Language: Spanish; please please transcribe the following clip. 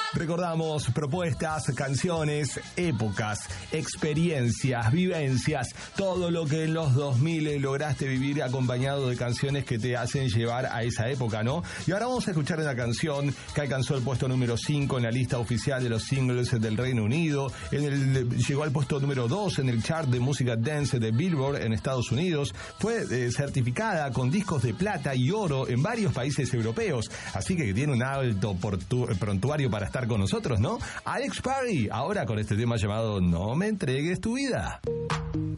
Recordamos propuestas, canciones, épocas, experiencias, vivencias, todo lo que en los 2000 lograste vivir acompañado de canciones que te hacen llevar a esa época, ¿no? Y ahora vamos a escuchar una canción que alcanzó el puesto número 5 en la lista oficial de los singles del Reino Unido, llegó al puesto número 2 en el chart de música dance de Billboard en Estados Unidos, fue certificada con discos de plata y oro en varios países europeos, así que tiene un alto prontuario para estar con nosotros, ¿no? Alex Perry, ahora con este tema llamado No me entregues tu vida.